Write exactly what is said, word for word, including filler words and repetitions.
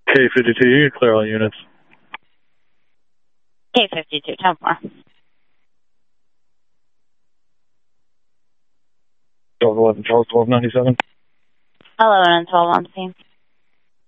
K fifty-two, you can clear all units. K fifty-two, ten four. twelve eleven, Charles, twelve ninety-seven. eleven and twelve on scene.